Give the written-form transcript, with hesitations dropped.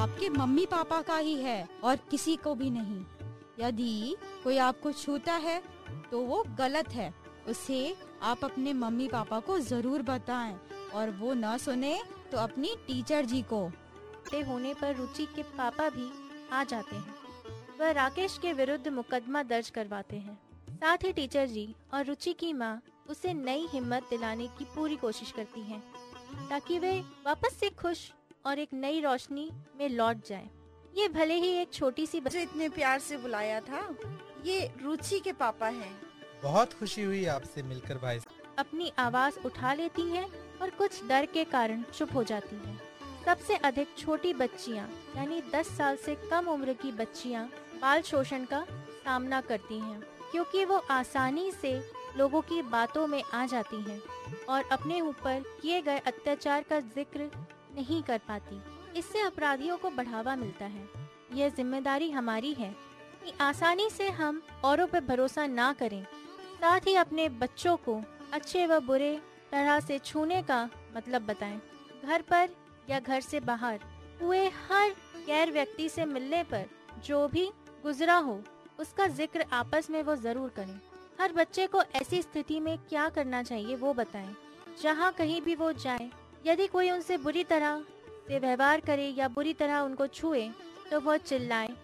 आपके mummy papa का ही है और किसी को भी नहीं। यदि कोई आपको छूता है तो वो गलत है। उसे आप अपने मम्मी पापा को जरूर बताएं और वो न सुने तो अपनी टीचर जी को। होने पर रुचि के पापा भी आ जाते हैं। वह राकेश के विरुद्ध मुकदमा दर्ज करवाते हैं। साथ ही टीचर जी और रुचि की माँ उसे नई हिम्मत दिलाने की पूरी कोशिश करती हैं, ताकि वे वापस से खुश और एक नई रोशनी में लौट जाएं। ये भले ही एक छोटी सी जो इतने प्यार से बुलाया था, ये रुचि के पापा हैं। बहुत खुशी हुई आपसे मिलकर भाई। अपनी आवाज उठा लेती है और कुछ डर के कारण चुप हो जाती है। सबसे अधिक छोटी बच्चियां यानी 10 साल से कम उम्र की बच्चियां बाल शोषण का सामना करती हैं, क्योंकि वो आसानी से लोगों की बातों में आ जाती हैं और अपने ऊपर किए गए अत्याचार का जिक्र नहीं कर पाती। इससे अपराधियों को बढ़ावा मिलता है। यह जिम्मेदारी हमारी है कि आसानी से हम औरों पर भरोसा ना करें। साथ ही अपने बच्चों को अच्छे व बुरे तरह से छूने का मतलब बताएं। घर पर या घर से बाहर हुए हर गैर व्यक्ति से मिलने पर जो भी गुजरा हो उसका जिक्र आपस में वो जरूर करें। हर बच्चे को ऐसी स्थिति में क्या करना चाहिए वो बताएं। जहाँ कहीं भी वो जाए, यदि कोई उनसे बुरी तरह से व्यवहार करे या बुरी तरह उनको छुए तो वो चिल्लाए